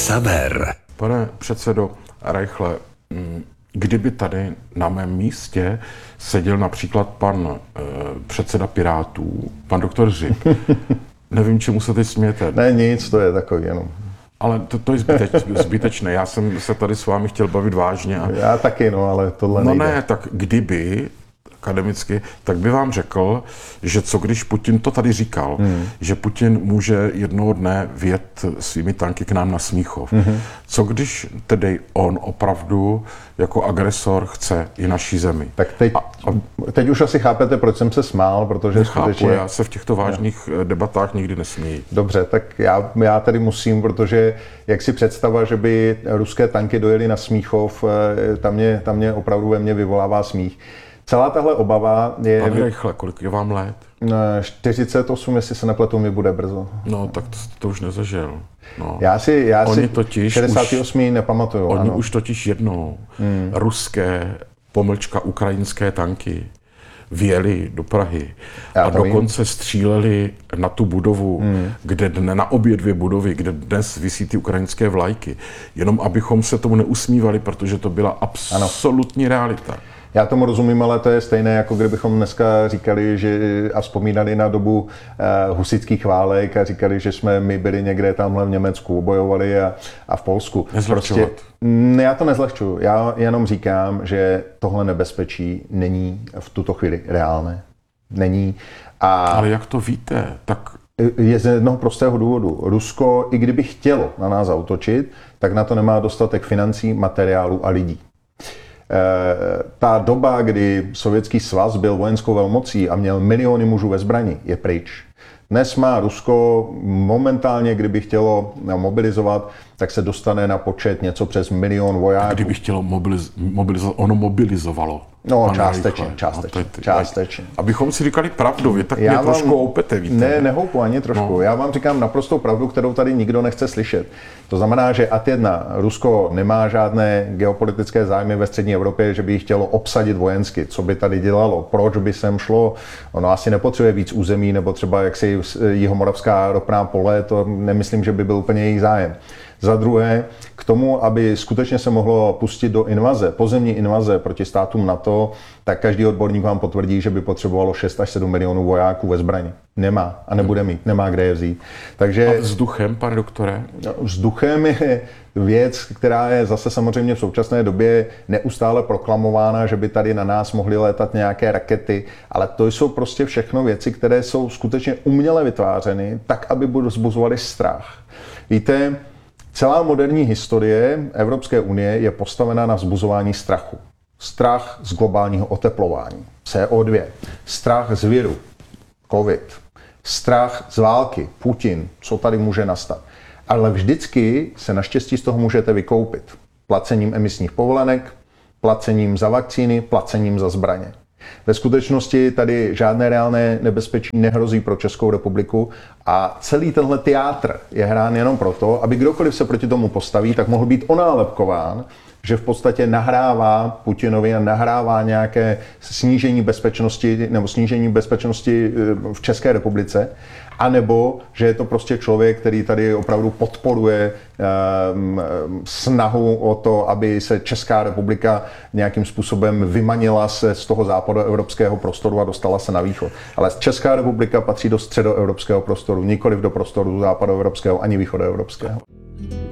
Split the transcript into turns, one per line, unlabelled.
Xaver.
Pane předsedo Reichle, kdyby tady na mém místě seděl například pan předseda Pirátů, pan doktor Hřib, nevím, čemu se teď smějete.
Ne, nic, to je takový jenom.
Ale to je zbytečné. Já jsem se tady s vámi chtěl bavit vážně.
Já taky, no, ale tohle nejde.
No ne, tak kdyby akademicky, tak by vám řekl, že co když Putin to tady říkal, že Putin může jednoho dne vjet svými tanky k nám na Smíchov. Co když tedy on opravdu jako agresor chce i naší zemi?
Tak teď už asi chápete, proč jsem se smál, protože skutečně...
Já se v těchto vážných debatách nikdy nesměji.
Dobře, tak já tady musím, protože jak si představa, že by ruské tanky dojeli na Smíchov, tam mě opravdu ve mně vyvolává smích. Celá tahle obava je...
Pane Reichle, kolik je vám let?
48, jestli se nepletu, mi bude brzo.
No, tak to už nezažil. No.
Já si
totiž
68 nepamatuju.
Oni už totiž jednou ruské, pomlčka ukrajinské tanky vjeli do Prahy a dokonce stříleli na tu budovu, na obě dvě budovy, kde dnes visí ty ukrajinské vlajky. Jenom abychom se tomu neusmívali, protože to byla absolutní realita.
Já tomu rozumím, ale to je stejné, jako kdybychom dneska říkali, a vzpomínali na dobu husitských válek a říkali, že jsme my byli někde tamhle v Německu, bojovali a v Polsku.
Nezlehčovat.
Já to nezlehčuju, já jenom říkám, že tohle nebezpečí není v tuto chvíli reálné. Není.
Ale jak to víte? Tak...
Je z jednoho prostého důvodu. Rusko, i kdyby chtělo na nás zaútočit, tak na to nemá dostatek financí, materiálu a lidí. Ta doba, kdy Sovětský svaz byl vojenskou velmocí a měl miliony mužů ve zbrani, je pryč. Dnes má Rusko momentálně, kdyby chtělo mobilizovat, tak se dostane na počet něco přes 1 000 000 vojáků.
A kdyby chtělo mobilizovat, ono mobilizovalo.
No, částečně.
Abychom si říkali pravdu, vy tak mě trošku houpete, víte.
Ne, nehoupu ani trošku. No. Já vám říkám naprostou pravdu, kterou tady nikdo nechce slyšet. To znamená, že ad 1, Rusko nemá žádné geopolitické zájmy ve střední Evropě, že by ji chtělo obsadit vojensky. Co by tady dělalo? Proč by sem šlo? Ono asi nepotřebuje víc území, nebo třeba jaksi jihomoravská ropná pole, to nemyslím, že by byl úplně jejich zájem. Za druhé, k tomu, aby skutečně se mohlo pustit do invaze, pozemní invaze proti státům NATO, tak každý odborník vám potvrdí, že by potřebovalo 6 až 7 milionů vojáků ve zbrani. Nemá a nebude mít, nemá kde je vzít. Takže,
a vzduchem, pane doktore?
Vzduchem je věc, která je zase samozřejmě v současné době neustále proklamována, že by tady na nás mohly létat nějaké rakety, ale to jsou prostě všechno věci, které jsou skutečně uměle vytvářeny, tak, aby vzbuzovaly strach. Víte, celá moderní historie Evropské unie je postavena na vzbuzování strachu. Strach z globálního oteplování, CO2, strach z viru, COVID, strach z války, Putin, co tady může nastat. Ale vždycky se naštěstí z toho můžete vykoupit. Placením emisních povolenek, placením za vakcíny, placením za zbraně. Ve skutečnosti tady žádné reálné nebezpečí nehrozí pro Českou republiku a celý tenhle teátr je hrán jenom proto, aby kdokoliv se proti tomu postaví, tak mohl být onálepkován, že v podstatě nahrává Putinovi a nahrává nějaké snížení bezpečnosti nebo snížení bezpečnosti v České republice, anebo že je to prostě člověk, který tady opravdu podporuje snahu o to, aby se Česká republika nějakým způsobem vymanila se z toho západoevropského prostoru a dostala se na východ. Ale Česká republika patří do středoevropského prostoru, nikoliv do prostoru západoevropského ani východoevropského.